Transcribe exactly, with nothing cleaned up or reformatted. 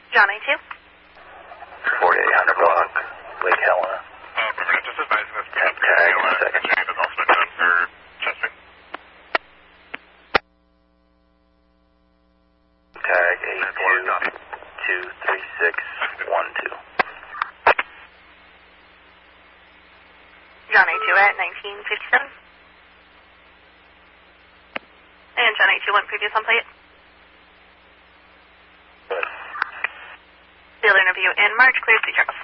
John A two. forty-eight hundred block, Lake Helena. Uh, Perfect. Just advising this Tag, tag, one second. is also been done for testing. Tag eight two two three six one two. John A two at nineteen fifty-seven. And John A two went previous on plate. Good. Field interview in March, cleared, sea Charles.